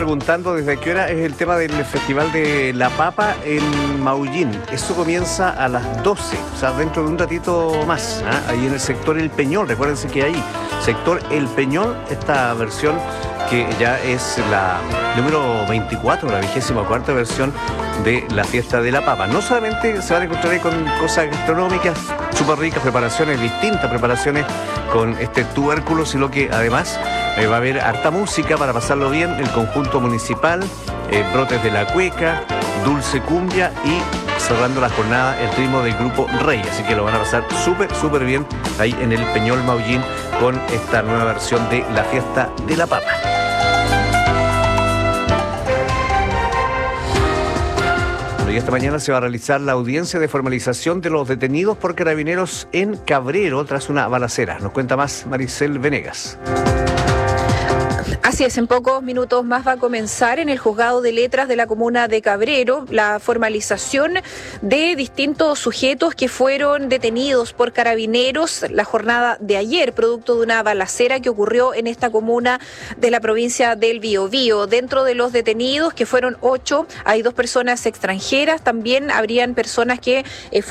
preguntando desde qué hora es el tema del Festival de la Papa en Maullín. Eso comienza a las 12, o sea, dentro de un ratito más, ahí en el sector El Peñol. Recuérdense que hay sector El Peñol, esta versión que ya es la número 24, la 24ª versión de la fiesta de la papa. No solamente se van a encontrar ahí con cosas gastronómicas súper ricas, preparaciones distintas, preparaciones con este tubérculo, sino que además va a haber harta música para pasarlo bien, el conjunto municipal, brotes de la cueca, dulce cumbia y cerrando la jornada el ritmo del grupo Rey. Así que lo van a pasar súper bien ahí en el Peñol Maullín con esta nueva versión de la fiesta de la papa. Y esta mañana se va a realizar la audiencia de formalización de los detenidos por Carabineros en Cabrero tras una balacera. Nos cuenta más Maricel Venegas. Así es, en pocos minutos más va a comenzar en el Juzgado de Letras de la comuna de Cabrero la formalización de distintos sujetos que fueron detenidos por Carabineros la jornada de ayer, producto de una balacera que ocurrió en esta comuna de la provincia del Biobío. Dentro de los detenidos, que fueron 8, hay 2 personas extranjeras, también habrían personas que